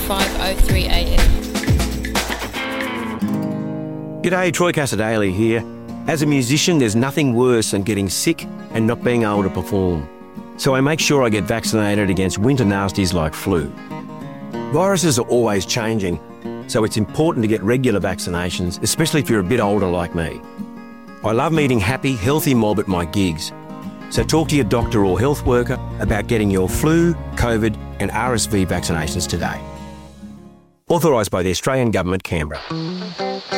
0503AM. G'day, Troy Cassadaly here. As a musician, there's nothing worse than getting sick and not being able to perform. So I make sure I get vaccinated against winter nasties like flu. Viruses are always changing, so it's important to get regular vaccinations, especially if you're a bit older like me. I love meeting happy, healthy mob at my gigs. So talk to your doctor or health worker about getting your flu, COVID and RSV vaccinations today. Authorised by the Australian Government, Canberra.